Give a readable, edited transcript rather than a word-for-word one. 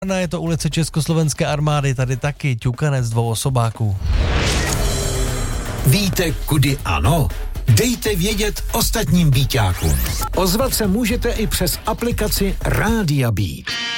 Je to ulice Československé armády, tady taky ťukanec 2 osobáků. Víte, kudy ano? Dejte vědět ostatním Bíťákům. Ozvat se můžete i přes aplikaci Rádia Beat.